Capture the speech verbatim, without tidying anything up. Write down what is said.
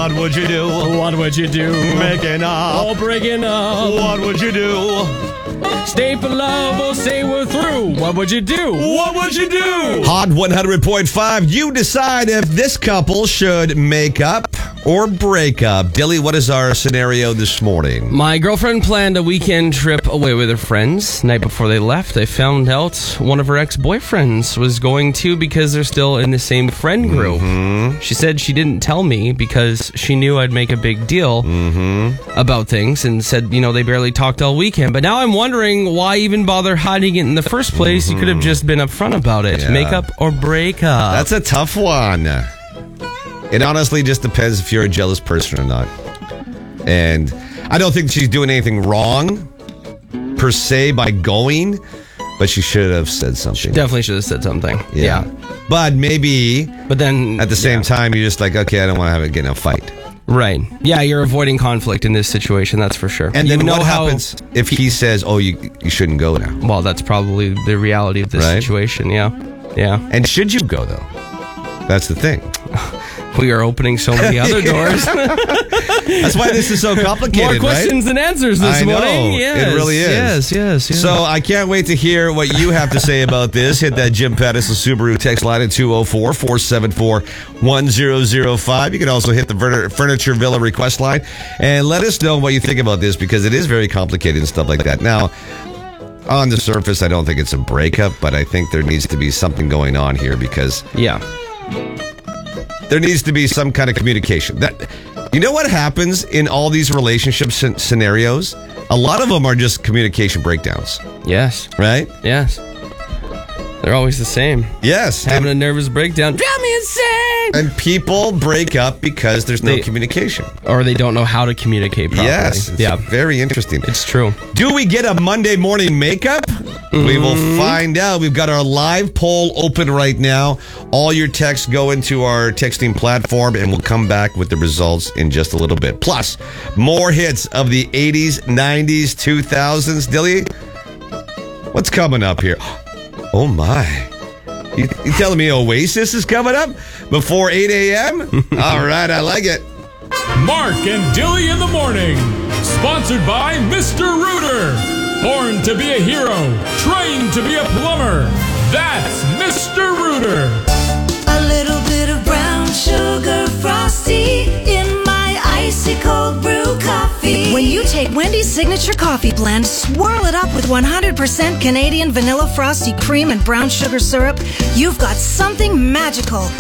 What would you do? What would you do? Making up. Oh, breaking up. What would you do? Stay for love or say we're through. What would you do? What would you do? Hot one hundred point five. You decide if this couple should make up or break up. Dilly, what is our scenario this morning? My girlfriend planned a weekend trip away with her friends. Night before they left, I found out one of her ex-boyfriends was going too because they're still in the same friend group. Mm-hmm. She said she didn't tell me because she knew I'd make a big deal mm-hmm. about things and said, you know, they barely talked all weekend. But now I'm wondering why even bother hiding it in the first place? Mm-hmm. You could have just been upfront about it. Yeah. Make up or break up? That's a tough one. It honestly just depends if you're a jealous person or not. And I don't think she's doing anything wrong, per se, by going, but she should have said something. She definitely should have said something. Yeah. yeah. But maybe, but then at the same yeah. time, you're just like, okay, I don't want to have it get in a fight. Right. Yeah, you're avoiding conflict in this situation, that's for sure. And you then know what how happens if he says, oh, you you shouldn't go now? Well, that's probably the reality of this right? situation, yeah. Yeah. And should you go, though? That's the thing. We are opening so many other doors. That's why this is so complicated, More questions right? than answers this I know. morning. Yes, it really is. Yes, yes, yes. So I can't wait to hear what you have to say about this. Hit that Jim Pattison Subaru text line at two oh four, four seven four, one oh oh five. You can also hit the Furniture Villa request line and let us know what you think about this because it is very complicated and stuff like that. Now, on the surface, I don't think it's a breakup, but I think there needs to be something going on here because... Yeah. There needs to be some kind of communication. That, you know what happens in all these relationship sc- scenarios? A lot of them are just communication breakdowns. Yes. Right? Yes. They're always the same. Yes. Having and, a nervous breakdown. Drive me insane! And people break up because there's no they, communication. Or they don't know how to communicate properly. Yes. It's yeah. very interesting. It's true. Do we get a Monday morning makeup? Mm-hmm. We will find out. We've got our live poll open right now. All your texts go into our texting platform, and we'll come back with the results in just a little bit. Plus, more hits of the eighties, nineties, two thousands. Dilly, what's coming up here? Oh, my. You, you telling me Oasis is coming up before eight a.m.? All right, I like it. Mark and Dilly in the morning. Sponsored by Mister Rooter. Born to be a hero, trained to be a plumber. That's Mister Rooter. A little bit of brown sugar frosty in my icy cold brew coffee. When you take Wendy's signature coffee blend, swirl it up with one hundred percent Canadian vanilla frosty cream and brown sugar syrup, you've got something magical